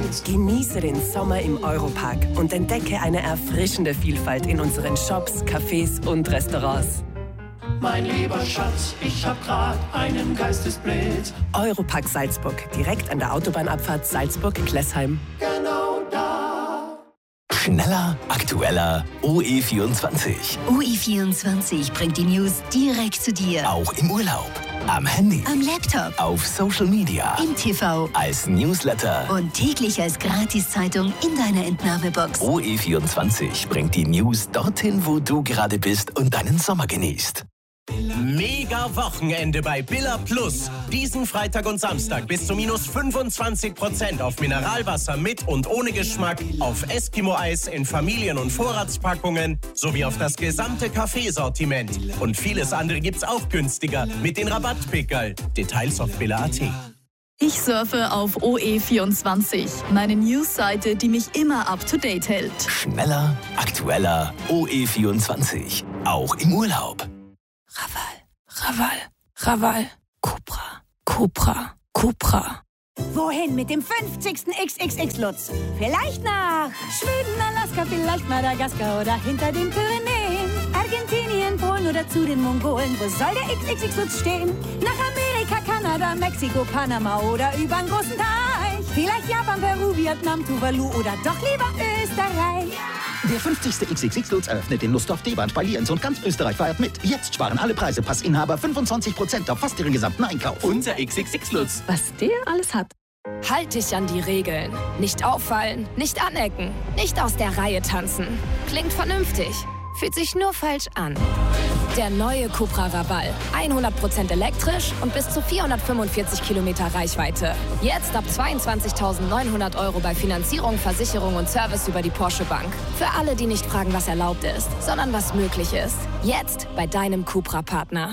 Genieße den Sommer im Europark und entdecke eine erfrischende Vielfalt in unseren Shops, Cafés und Restaurants. Mein lieber Schatz, ich hab grad einen Geistesblitz. Europark Salzburg, direkt an der Autobahnabfahrt Salzburg-Klessheim. Genau da. Schneller, aktueller, OE24. OE24 bringt die News direkt zu dir. Auch im Urlaub, am Handy, Am Laptop, auf Social Media, im TV als Newsletter. und täglich als Gratiszeitung in deiner Entnahmebox. OE24 bringt die News dorthin, wo du gerade bist und deinen Sommer genießt. Mega Wochenende bei Billa Plus. Diesen Freitag und Samstag bis zu minus 25% auf Mineralwasser mit und ohne Geschmack, auf Eskimo-Eis in Familien- und Vorratspackungen sowie auf das gesamte Kaffeesortiment. Und vieles andere gibt's auch günstiger mit den Rabattpickerl. Details auf billa.at. Ich surfe auf OE24, meine Newsseite, die mich immer up-to-date hält. Schneller, aktueller, OE24. Auch im Urlaub. Raval. Cupra. Wohin mit dem 50. XXX-Lutz? Vielleicht nach Schweden, Alaska, vielleicht Madagaskar oder hinter den Pyrenäen. Argentinien, Polen oder zu den Mongolen. Wo soll der XXX-Lutz stehen? Nach Amerika, Kanada, Mexiko, Panama oder übern großen Teich. Vielleicht Japan, Peru, Vietnam, Tuvalu oder doch lieber Österreich. Der 50. XXX-Lutz eröffnet in Lustdorf, Deband, bei Lienz und ganz Österreich feiert mit. Jetzt sparen alle Preise. Passinhaber 25% auf fast ihren gesamten Einkauf. Unser XXX-Lutz. Was der alles hat. Halt dich an die Regeln. Nicht auffallen, nicht anecken, nicht aus der Reihe tanzen. Klingt vernünftig, fühlt sich nur falsch an. Der neue Cupra Raval. 100% elektrisch und bis zu 445 Kilometer Reichweite. Jetzt ab 22.900 € bei Finanzierung, Versicherung und Service über die Porsche Bank. Für alle, die nicht fragen, was erlaubt ist, sondern was möglich ist. Jetzt bei deinem Cupra-Partner.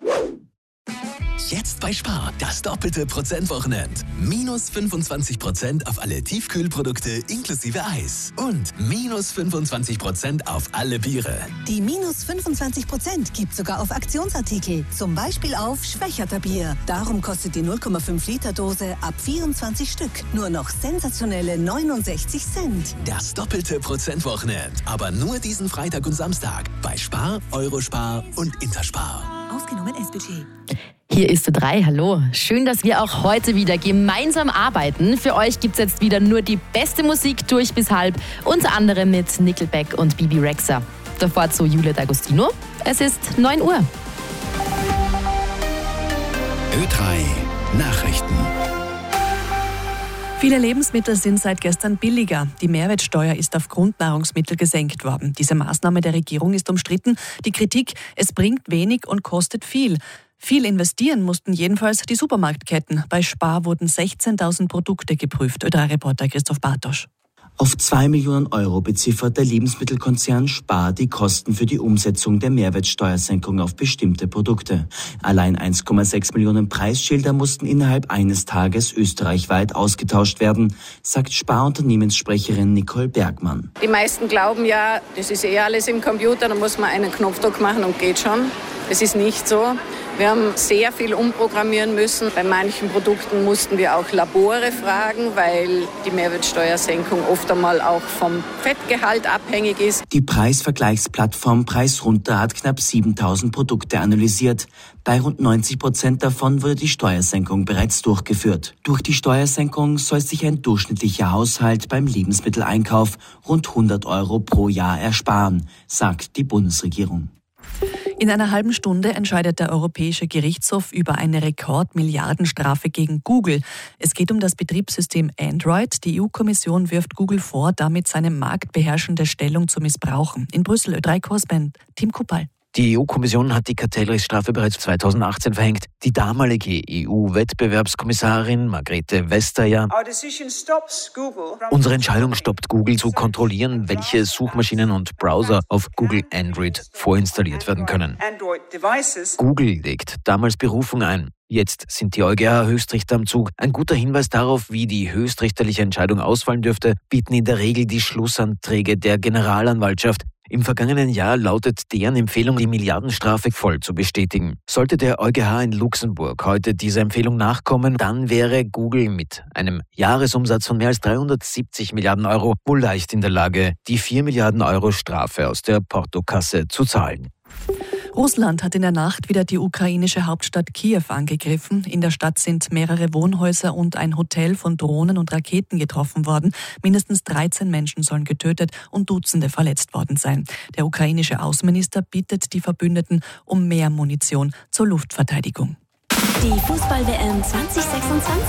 Jetzt bei Spar, das doppelte Prozentwochenend. Minus 25% auf alle Tiefkühlprodukte inklusive Eis. Und minus 25% auf alle Biere. Die minus 25% gibt sogar auf Aktionsartikel. Zum Beispiel auf Schwächerter Bier. Darum kostet die 0,5 Liter Dose ab 24 Stück nur noch sensationelle 69 Cent. Das doppelte Prozentwochenend. Aber nur diesen Freitag und Samstag. Bei Spar, Eurospar und Interspar. Ausgenommen S-Budget. Hier ist U3, hallo. Schön, dass wir auch heute wieder gemeinsam arbeiten. Für euch gibt's jetzt wieder nur die beste Musik durch bis halb, unter anderem mit Nickelback und Bibi Rexha. Davor zu Julia D'Agostino. Es ist 9 Uhr. Ö3 Nachrichten. Viele Lebensmittel sind seit gestern billiger. Die Mehrwertsteuer ist auf Grundnahrungsmittel gesenkt worden. Diese Maßnahme der Regierung ist umstritten. Die Kritik, es bringt wenig und kostet viel. Viel investieren mussten jedenfalls die Supermarktketten. Bei Spar wurden 16.000 Produkte geprüft. Ö3-Reporter Christoph Bartosch. Auf 2 Millionen € beziffert der Lebensmittelkonzern Spar die Kosten für die Umsetzung der Mehrwertsteuersenkung auf bestimmte Produkte. Allein 1,6 Millionen Preisschilder mussten innerhalb eines Tages österreichweit ausgetauscht werden, sagt Spar-Unternehmenssprecherin Nicole Bergmann. Die meisten glauben ja, das ist alles im Computer, da muss man einen Knopfdruck machen und geht schon. Das ist nicht so. Wir haben sehr viel umprogrammieren müssen. Bei manchen Produkten mussten wir auch Labore fragen, weil die Mehrwertsteuersenkung oft einmal auch vom Fettgehalt abhängig ist. Die Preisvergleichsplattform Preisrunter hat knapp 7.000 Produkte analysiert. Bei rund 90% davon wurde die Steuersenkung bereits durchgeführt. Durch die Steuersenkung soll sich ein durchschnittlicher Haushalt beim Lebensmitteleinkauf rund 100 € pro Jahr ersparen, sagt die Bundesregierung. In einer halben Stunde entscheidet der Europäische Gerichtshof über eine Rekordmilliardenstrafe gegen Google. Es geht um das Betriebssystem Android. Die EU-Kommission wirft Google vor, damit seine marktbeherrschende Stellung zu missbrauchen. In Brüssel Ö3-Korrespondent Tim Kuppal. Die EU-Kommission hat die Kartellrechtsstrafe bereits 2018 verhängt. Die damalige EU-Wettbewerbskommissarin Margrethe Vestager: Unsere Entscheidung stoppt Google zu kontrollieren, welche Suchmaschinen und Browser auf Google Android vorinstalliert werden können. Google legt damals Berufung ein. Jetzt sind die EuGH-Höchstrichter am Zug. Ein guter Hinweis darauf, wie die höchstrichterliche Entscheidung ausfallen dürfte, bieten in der Regel die Schlussanträge der Generalanwaltschaft. Im vergangenen Jahr lautet deren Empfehlung, die Milliardenstrafe voll zu bestätigen. Sollte der EuGH in Luxemburg heute dieser Empfehlung nachkommen, dann wäre Google mit einem Jahresumsatz von mehr als 370 Milliarden Euro wohl leicht in der Lage, die 4 Milliarden Euro Strafe aus der Portokasse zu zahlen. Russland hat in der Nacht wieder die ukrainische Hauptstadt Kiew angegriffen. In der Stadt sind mehrere Wohnhäuser und ein Hotel von Drohnen und Raketen getroffen worden. Mindestens 13 Menschen sollen getötet und Dutzende verletzt worden sein. Der ukrainische Außenminister bittet die Verbündeten um mehr Munition zur Luftverteidigung. Die Fußball-WM 2026.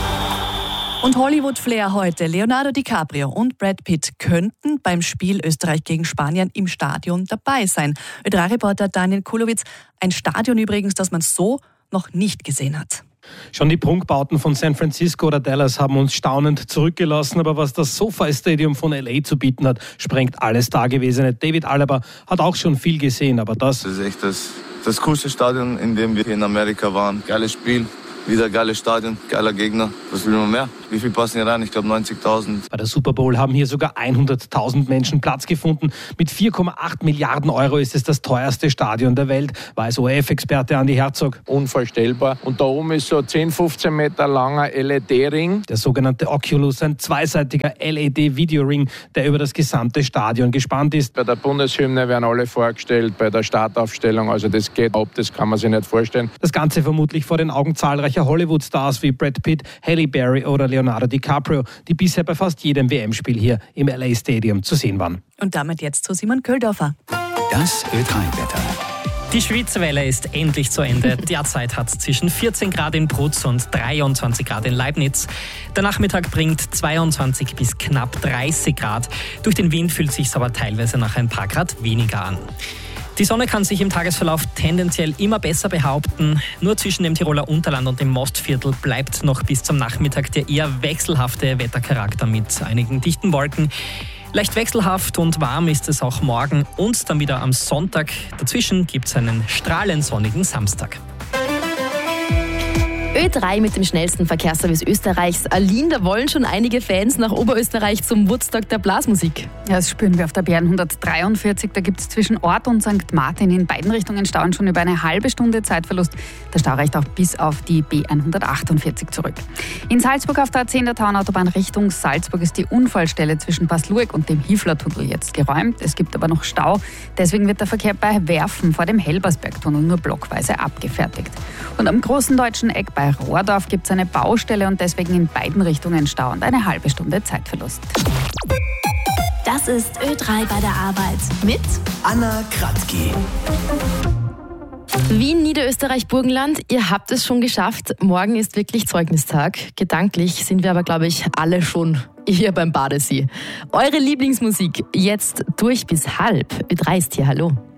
Und Hollywood-Flair heute. Leonardo DiCaprio und Brad Pitt könnten beim Spiel Österreich gegen Spanien im Stadion dabei sein. Ö3-Reporter Daniel Kulowitz, ein Stadion übrigens, das man so noch nicht gesehen hat. Schon die Prunkbauten von San Francisco oder Dallas haben uns staunend zurückgelassen, aber was das SoFi Stadium von LA zu bieten hat, sprengt alles Dagewesene. David Alaba hat auch schon viel gesehen, aber das ist echt das coolste Stadion, in dem wir hier in Amerika waren. Geiles Spiel. Wieder geiles Stadion, geiler Gegner. Was will man mehr? Wie viel passen hier rein? Ich glaube 90.000. Bei der Super Bowl haben hier sogar 100.000 Menschen Platz gefunden. Mit 4,8 Milliarden Euro ist es das teuerste Stadion der Welt, weiß ORF-Experte Andi Herzog. Unvorstellbar. Und da oben ist so ein 10-15 Meter langer LED-Ring. Der sogenannte Oculus, ein zweiseitiger LED-Videoring, der über das gesamte Stadion gespannt ist. Bei der Bundeshymne werden alle vorgestellt, bei der Startaufstellung. Also das geht ab, das kann man sich nicht vorstellen. Das Ganze vermutlich vor den Augen zahlreicher Hollywood-Stars wie Brad Pitt, Halle Berry oder Leonardo DiCaprio, die bisher bei fast jedem WM-Spiel hier im LA Stadium zu sehen waren. Und damit jetzt zu Simon Köhldorfer. Das Ö3-Wetter. Die Schwitzwelle ist endlich zu Ende. Derzeit hat es zwischen 14 Grad in Brutz und 23 Grad in Leibniz. Der Nachmittag bringt 22 bis knapp 30 Grad. Durch den Wind fühlt es sich aber teilweise nach ein paar Grad weniger an. Die Sonne kann sich im Tagesverlauf tendenziell immer besser behaupten. Nur zwischen dem Tiroler Unterland und dem Mostviertel bleibt noch bis zum Nachmittag der eher wechselhafte Wettercharakter mit einigen dichten Wolken. Leicht wechselhaft und warm ist es auch morgen und dann wieder am Sonntag. Dazwischen gibt es einen strahlend sonnigen Samstag. Ö3 mit dem schnellsten Verkehrsservice Österreichs. Aline, da wollen schon einige Fans nach Oberösterreich zum Woodstock der Blasmusik. Ja, das spüren wir auf der BR 143. Da gibt es zwischen Ort und St. Martin in beiden Richtungen Stauen schon über eine halbe Stunde Zeitverlust. Der Stau reicht auch bis auf die B148 zurück. In Salzburg auf der A10 der Taunautobahn Richtung Salzburg ist die Unfallstelle zwischen Paslueck und dem Hiflertunnel jetzt geräumt. Es gibt aber noch Stau. Deswegen wird der Verkehr bei Werfen vor dem Helbersbergtunnel nur blockweise abgefertigt. Und am großen deutschen Eck bei Rohrdorf gibt es eine Baustelle und deswegen in beiden Richtungen Stau und eine halbe Stunde Zeitverlust. Das ist Ö3 bei der Arbeit mit Anna Kratzky. Wien, Niederösterreich, Burgenland, ihr habt es schon geschafft. Morgen ist wirklich Zeugnistag. Gedanklich sind wir aber, glaube ich, alle schon hier beim Badesee. Eure Lieblingsmusik jetzt durch bis halb. Ö3 ist hier, hallo.